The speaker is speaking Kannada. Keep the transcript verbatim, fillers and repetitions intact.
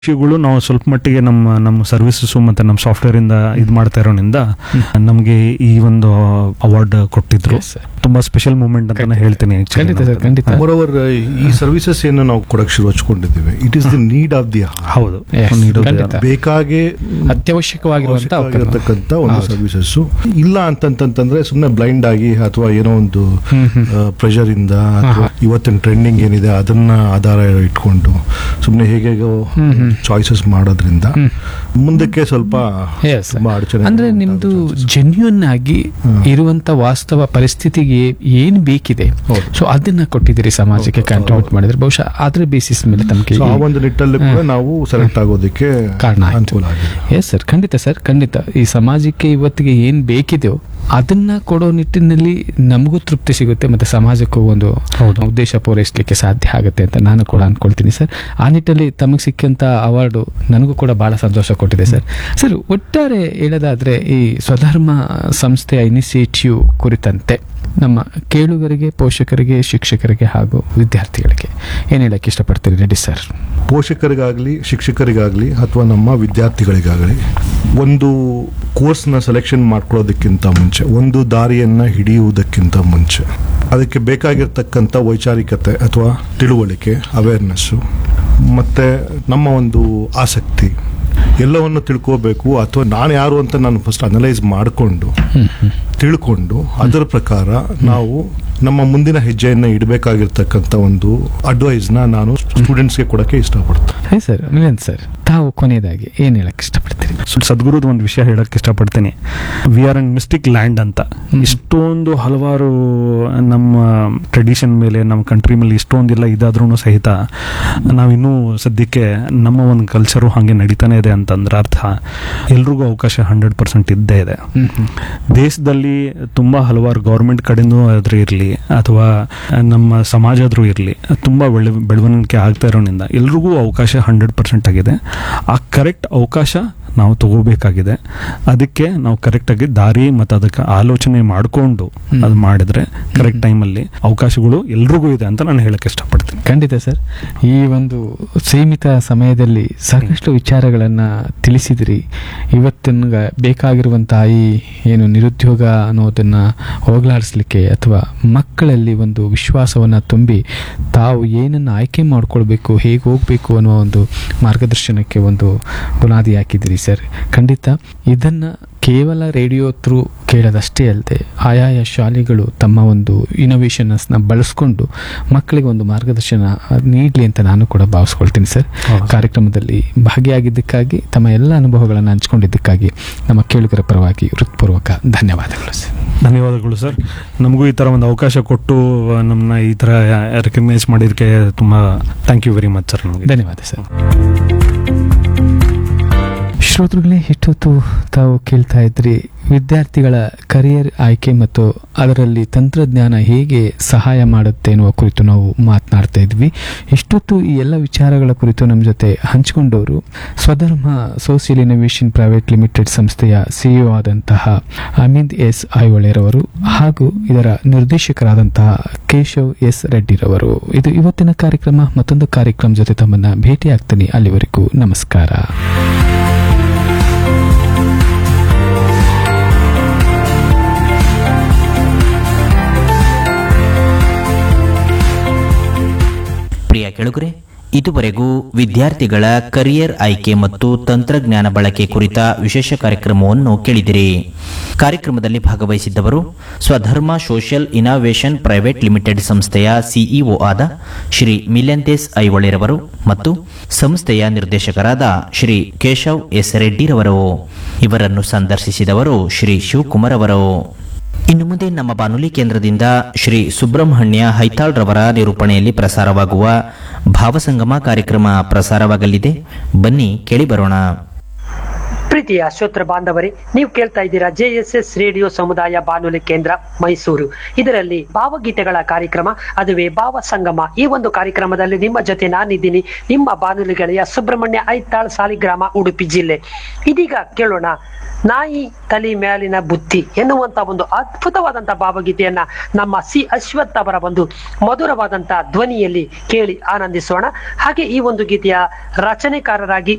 ವಿಷಯಗಳು ನಾವು ಸ್ವಲ್ಪ ಮಟ್ಟಿಗೆ ನಮ್ಮ ನಮ್ಮ ಸರ್ವಿಸಸ್ ಮತ್ತೆ ನಮ್ಮ ಸಾಫ್ಟ್ವೇರ್ ಇಂದ ಇದು ಮಾಡ್ತಾ ಇರೋದ್ರಿಂದ ನಮಗೆ ಈ ಒಂದು ಅವಾರ್ಡ್ ಕೊಟ್ಟಿದ್ರು. ತುಂಬಾ ಸ್ಪೆಷಲ್ ಮೂಮೆಂಟ್ ಅಂತಾನೆ ಹೇಳ್ತೀನಿ. ಮೋರೋವರ್ ಈ ಸರ್ವಿಸಸ್ ಏನು ನಾವು ಕೊಡಕ್ ಶುರು ಹಚ್ಕೊಂಡಿದ್ದೀವಿ, it is the need of the ಹೌದು, ಬೇಕಾಗಿ ಅತ್ಯವಶ್ಯಕವಾಗಿರತಕ್ಕಂತ ಒಂದು ಸರ್ವಿಸಸ್ ಇಲ್ಲ ಅಂತಂತಂದ್ರೆ ಸುಮ್ಮನೆ ಬ್ಲೈಂಡ್ ಆಗಿ ಅಥವಾ ಏನೋ ಒಂದು ಪ್ರೆಷರ್ ಇಂದ ಅಥವಾ ಇವತ್ತಿನ ಟ್ರೆಂಡಿಂಗ್ ಏನಿದೆ ಅದನ್ನ ಆಧಾರ ಇಟ್ಕೊಂಡು ಸುಮ್ಮನೆ ಹೇಗೆ ಚಾಯ್ಸಸ್ ಮಾಡೋದ್ರಿಂದ ಮುಂದಕ್ಕೆ ಸ್ವಲ್ಪ ತುಂಬಾ ಅಡಚಣೆ. ಅಂದ್ರೆ ನಿಮ್ದು ಜೆನ್ಯೂನ್ ಆಗಿ ಇರುವಂತ ವಾಸ್ತವ ಪರಿಸ್ಥಿತಿಗೆ ಏನ್ ಬೇಕಿದೆ ಸೊ ಅದನ್ನ ಕೊಟ್ಟಿದ್ದೀರಿ ಸಮಾಜಕ್ಕೆ, ಕಾಂಟ್ರಿಬ್ಯೂಟ್ ಮಾಡಿದ್ರೆ ಬಹುಶಃ ಅದ್ರ ಬೇಸಿಸ್ ಮೇಲೆ ತಮಗೆ ಆ ಒಂದು ನಿಟ್ಟಲ್ಲಿ ಕೂಡ ನಾವು ಸೆಲೆಕ್ಟ್ ಆಗೋದಕ್ಕೆ ಕಾರಣ ಅನುಕೂಲ ಆಗಿದೆ. ಎಸ್ ಸರ್, ಖಂಡಿತ ಸರ್, ಖಂಡಿತ. ಈ ಸಮಾಜಕ್ಕೆ ಇವತ್ತಿಗೆ ಏನ್ ಬೇಕಿದೆಯೋ ಅದನ್ನ ಕೊಡೋ ನಿಟ್ಟಿನಲ್ಲಿ ನಮಗೂ ತೃಪ್ತಿ ಸಿಗುತ್ತೆ ಮತ್ತೆ ಸಮಾಜಕ್ಕೂ ಒಂದು ಉದ್ದೇಶ ಪೂರೈಸಲಿಕ್ಕೆ ಸಾಧ್ಯ ಆಗುತ್ತೆ ಅಂತ ನಾನು ಕೂಡ ಅನ್ಕೊಳ್ತೀನಿ ಸರ್. ಆ ನಿಟ್ಟಲ್ಲಿ ತಮಗೆ ಸಿಕ್ಕಂತ ಅವಾರ್ಡು ನನಗೂ ಕೂಡ ಬಹಳ ಸಂತೋಷ ಕೊಟ್ಟಿದೆ ಸರ್. ಸರ್, ಒಟ್ಟಾರೆ ಹೇಳೋದಾದ್ರೆ ಈ ಸ್ವಧರ್ಮ ಸಂಸ್ಥೆಯ ಇನಿಷಿಯೇಟಿವ್ ಕುರಿತಂತೆ ನಮ್ಮ ಕೇಳುಗರಿಗೆ, ಪೋಷಕರಿಗೆ, ಶಿಕ್ಷಕರಿಗೆ ಹಾಗೂ ವಿದ್ಯಾರ್ಥಿಗಳಿಗೆ ಏನ್ ಹೇಳಕ್ಕೆ ಇಷ್ಟಪಡ್ತೀರಿ ರೆಡ್ಡಿ ಸರ್? ಪೋಷಕರಿಗಾಗ್ಲಿ, ಶಿಕ್ಷಕರಿಗಾಗ್ಲಿ ಅಥವಾ ನಮ್ಮ ವಿದ್ಯಾರ್ಥಿಗಳಿಗಾಗಲಿ ಒಂದು ಕೋರ್ಸ್ನ ಸೆಲೆಕ್ಷನ್ ಮಾಡ್ಕೊಳ್ಳೋದಕ್ಕಿಂತ ಮುಂಚೆ, ಒಂದು ದಾರಿಯನ್ನ ಹಿಡಿಯುವುದಕ್ಕಿಂತ ಮುಂಚೆ ಅದಕ್ಕೆ ಬೇಕಾಗಿರ್ತಕ್ಕಂಥ ವೈಚಾರಿಕತೆ ಅಥವಾ ತಿಳುವಳಿಕೆ, ಅವೇರ್ನೆಸ್ಸು ಮತ್ತೆ ನಮ್ಮ ಒಂದು ಆಸಕ್ತಿ ಎಲ್ಲವನ್ನು ತಿಳ್ಕೋಬೇಕು. ಅಥವಾ ನಾನು ಯಾರು ಅಂತ ನಾನು ಫಸ್ಟ್ ಅನಲೈಸ್ ಮಾಡಿಕೊಂಡು ತಿಳ್ಕೊಂಡು ಅದರ ಪ್ರಕಾರ ನಾವು ನಮ್ಮ ಮುಂದಿನ ಹೆಜ್ಜೆಯನ್ನ ಇಡಬೇಕಾಗಿರ್ತಕ್ಕಂಥ ಒಂದು ಅಡ್ವೈಸ್ನ ನಾನು ಸ್ಟೂಡೆಂಟ್ಸ್ಗೆ ಕೊಡಕ್ಕೆ ಇಷ್ಟಪಡ್ತೀನಿ. ಸರ್, ಮಿಲನ್ ಸರ್, ತಾವು ಕೊನೆಯದಾಗಿ ಏನ್ ಹೇಳಕ್ ಇಷ್ಟಪಡ್ತೀರಿ? ಸದ್ಗುರುದ ಒಂದು ವಿಷಯ ಹೇಳಕ್ ಇಷ್ಟಪಡ್ತೀನಿ. We are an mistake land ಅಂತ. ಇಷ್ಟೊಂದು ಹಲವಾರು ನಮ್ಮ ಟ್ರೆಡಿಷನ್ ಮೇಲೆ, ನಮ್ಮ ಕಂಟ್ರಿ ಮೇಲೆ ಇಷ್ಟೊಂದಿಲ್ಲ ಇದಾದ್ರೂ ಸಹಿತ ನಾವಿನ್ನೂ ಸದ್ಯಕ್ಕೆ ನಮ್ಮ ಒಂದು ಕಲ್ಚರು ಹಾಗೆ ನಡೀತಾನೆ ಇದೆ ಅಂತಂದ್ರೆ ಅರ್ಥ ಎಲ್ರಿಗೂ ಅವಕಾಶ ಹಂಡ್ರೆಡ್ ಪರ್ಸೆಂಟ್ ಇದ್ದೇ ಇದೆ. ದೇಶದಲ್ಲಿ ತುಂಬಾ ಹಲವಾರು ಗೌರ್ಮೆಂಟ್ ಕಡೆನೂ ಆದ್ರೂ ಇರಲಿ ಅಥವಾ ನಮ್ಮ ಸಮಾಜ ಆದ್ರೂ ಇರಲಿ ತುಂಬಾ ಬೆಳೆ ಬೆಳವಣಿಗೆ ಆಗ್ತಾ ಇರೋದ್ರಿಂದ ಎಲ್ರಿಗೂ ಅವಕಾಶ ಹಂಡ್ರೆಡ್ ಪರ್ಸೆಂಟ್ ಆಗಿದೆ. ಆ ಕರೆಕ್ಟ್ ಅವಕಾಶ ನಾವು ತಗೋಬೇಕಾಗಿದೆ. ಅದಕ್ಕೆ ನಾವು ಕರೆಕ್ಟ್ ಆಗಿ ದಾರಿ ಮತ್ತು ಅದಕ್ಕೆ ಆಲೋಚನೆ ಮಾಡಿಕೊಂಡು ಅದು ಮಾಡಿದ್ರೆ ಕರೆಕ್ಟ್ ಟೈಮಲ್ಲಿ ಅವಕಾಶಗಳು ಎಲ್ರಿಗೂ ಇದೆ ಅಂತ ನಾನು ಹೇಳಕ್ಕೆ ಇಷ್ಟಪಡ್ತೀನಿ. ಖಂಡಿತ ಸರ್, ಈ ಒಂದು ಸೀಮಿತ ಸಮಯದಲ್ಲಿ ಸಾಕಷ್ಟು ವಿಚಾರಗಳನ್ನ ತಿಳಿಸಿದ್ರಿ. ಇವತ್ತಿನ ಬೇಕಾಗಿರುವಂತಹ ಈ ಏನು ನಿರುದ್ಯೋಗ ಅನ್ನೋದನ್ನ ಹೋಗಲಾಡಿಸ್ಲಿಕ್ಕೆ ಅಥವಾ ಮಕ್ಕಳಲ್ಲಿ ಒಂದು ವಿಶ್ವಾಸವನ್ನ ತುಂಬಿ ತಾವು ಏನನ್ನ ಆಯ್ಕೆ ಮಾಡ್ಕೊಳ್ಬೇಕು, ಹೇಗೆ ಹೋಗ್ಬೇಕು ಅನ್ನೋ ಒಂದು ಮಾರ್ಗದರ್ಶನಕ್ಕೆ ಒಂದು ಬುನಾದಿ ಹಾಕಿದಿರಿ ಸರ್. ಖಂಡಿತ ಇದನ್ನ ಕೇವಲ ರೇಡಿಯೋ ಥ್ರೂ ಕೇಳೋದಷ್ಟೇ ಅಲ್ಲದೆ ಆಯಾಯ ಶಾಲೆಗಳು ತಮ್ಮ ಒಂದು ಇನೋವೇಷನ್ಸ್ನ ಬಳಸ್ಕೊಂಡು ಮಕ್ಕಳಿಗೆ ಒಂದು ಮಾರ್ಗದರ್ಶನ ನೀಡಲಿ ಅಂತ ನಾನು ಕೂಡ ಭಾವಿಸ್ಕೊಳ್ತೀನಿ ಸರ್. ಕಾರ್ಯಕ್ರಮದಲ್ಲಿ ಭಾಗಿಯಾಗಿದ್ದಕ್ಕಾಗಿ, ತಮ್ಮ ಎಲ್ಲ ಅನುಭವಗಳನ್ನು ಹಂಚ್ಕೊಂಡಿದ್ದಕ್ಕಾಗಿ ನಮ್ಮ ಕೇಳುಗರ ಪರವಾಗಿ ಹೃತ್ಪೂರ್ವಕ ಧನ್ಯವಾದಗಳು ಸರ್. ಧನ್ಯವಾದಗಳು ಸರ್. ನಮಗೂ ಈ ಥರ ಒಂದು ಅವಕಾಶ ಕೊಟ್ಟು ನಮ್ಮನ್ನ ಈ ಥರ ರೆಕಗ್ನೈಸ್ ಮಾಡಿದ್ದಕ್ಕೆ ತುಂಬ thank you very much sir. ನಮಗೆ ಧನ್ಯವಾದ ಸರ್. ಶ್ರೋತೃಗಳೇ, ಇಷ್ಟೊತ್ತು ತಾವು ಕೇಳ್ತಾ ಇದ್ರಿ ವಿದ್ಯಾರ್ಥಿಗಳ ಕರಿಯರ್ ಆಯ್ಕೆ ಮತ್ತು ಅದರಲ್ಲಿ ತಂತ್ರಜ್ಞಾನ ಹೇಗೆ ಸಹಾಯ ಮಾಡುತ್ತೆ ಎನ್ನುವ ಕುರಿತು ನಾವು ಮಾತನಾಡ್ತಾ ಇದ್ವಿ. ಇಷ್ಟೊತ್ತು ಈ ಎಲ್ಲ ವಿಚಾರಗಳ ಕುರಿತು ನಮ್ಮ ಜೊತೆ ಹಂಚಿಕೊಂಡವರು ಸ್ವಧರ್ಮ ಸೋಷಿಯಲ್ ಇನೋವೇಷನ್ ಪ್ರೈವೇಟ್ ಲಿಮಿಟೆಡ್ ಸಂಸ್ಥೆಯ ಸಿಇಒ ಆದಂತಹ ಅಮಿತ್ ಎಸ್ ಐಹೊಳೆರವರು ಹಾಗೂ ಇದರ ನಿರ್ದೇಶಕರಾದಂತಹ ಕೇಶವ್ ಎಸ್ ರೆಡ್ಡಿರವರು. ಇದು ಇವತ್ತಿನ ಕಾರ್ಯಕ್ರಮ. ಮತ್ತೊಂದು ಕಾರ್ಯಕ್ರಮ ಜೊತೆ ತಮ್ಮನ್ನ ಭೇಟಿ ಆಗ್ತೀನಿ. ಅಲ್ಲಿವರೆಗೂ ನಮಸ್ಕಾರ. ಪ್ರಿಯ ಕೆಳಗರೆ, ಇದುವರೆಗೂ ವಿದ್ಯಾರ್ಥಿಗಳ ಕರಿಯರ್ ಆಯ್ಕೆ ಮತ್ತು ತಂತ್ರಜ್ಞಾನ ಬಳಕೆ ಕುರಿತ ವಿಶೇಷ ಕಾರ್ಯಕ್ರಮವನ್ನು ಕೇಳಿದಿರಿ. ಕಾರ್ಯಕ್ರಮದಲ್ಲಿ ಭಾಗವಹಿಸಿದ್ದವರು ಸ್ವಧರ್ಮ ಸೋಷಿಯಲ್ ಇನೋವೇಷನ್ ಪ್ರೈವೇಟ್ ಲಿಮಿಟೆಡ್ ಸಂಸ್ಥೆಯ ಸಿಇಒ ಆದ ಶ್ರೀ ಮಿಲಂತೇಸ್ ಐಹೊಳೆರವರು ಮತ್ತು ಸಂಸ್ಥೆಯ ನಿರ್ದೇಶಕರಾದ ಶ್ರೀ ಕೇಶವ್ ಎಸ್ ರೆಡ್ಡಿರವರು. ಇವರನ್ನು ಸಂದರ್ಶಿಸಿದವರು ಶ್ರೀ ಶಿವಕುಮಾರ್ ಅವರು. ಇನ್ನು ಮುಂದೆ ನಮ್ಮ ಬಾನುಲಿ ಕೇಂದ್ರದಿಂದ ಶ್ರೀ ಸುಬ್ರಹ್ಮಣ್ಯ ಹೈತಾಳ್ ರವರ ನಿರೂಪಣೆಯಲ್ಲಿ ಪ್ರಸಾರವಾಗುವ ಭಾವಸಂಗಮ ಕಾರ್ಯಕ್ರಮ ಪ್ರಸಾರವಾಗಲಿದೆ. ಬನ್ನಿ ಕೇಳಿ ಬರೋಣ. ಪ್ರೀತಿಯ ಶ್ರೋತೃ ಬಾಂಧವರೇ, ನೀವು ಕೇಳ್ತಾ ಇದ್ದೀರಾ ಜೆ ಎಸ್ ಎಸ್ ರೇಡಿಯೋ ಸಮುದಾಯ ಬಾನುಲಿ ಕೇಂದ್ರ ಮೈಸೂರು. ಇದರಲ್ಲಿ ಭಾವಗೀತೆಗಳ ಕಾರ್ಯಕ್ರಮ, ಅದುವೇ ಭಾವ ಸಂಗಮ. ಈ ಒಂದು ಕಾರ್ಯಕ್ರಮದಲ್ಲಿ ನಿಮ್ಮ ಜೊತೆ ನಾನಿದ್ದೀನಿ, ನಿಮ್ಮ ಬಾನುಲಿ ಗೆಳೆಯ ಸುಬ್ರಹ್ಮಣ್ಯ ಐತಾಳ್, ಸಾಲಿಗ್ರಾಮ, ಉಡುಪಿ ಜಿಲ್ಲೆ. ಇದೀಗ ಕೇಳೋಣ ನಾಯಿ ತಲೆ ಮ್ಯಾಲಿನ ಬುತ್ತಿ ಎನ್ನುವಂತ ಒಂದು ಅದ್ಭುತವಾದಂತಹ ಭಾವಗೀತೆಯನ್ನ ನಮ್ಮ ಸಿ ಅಶ್ವಥ್ ಅವರ ಒಂದು ಮಧುರವಾದಂತಹ ಧ್ವನಿಯಲ್ಲಿ ಕೇಳಿ ಆನಂದಿಸೋಣ. ಹಾಗೆ ಈ ಒಂದು ಗೀತೆಯ ರಚನೆಕಾರರಾಗಿ